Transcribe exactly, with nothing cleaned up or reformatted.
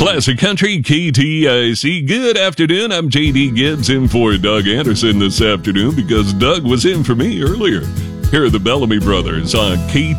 Classic Country, K T I C. Good afternoon. I'm J D Gibbs in for Doug Anderson this afternoon because Doug was in for me earlier. Here are the Bellamy Brothers on K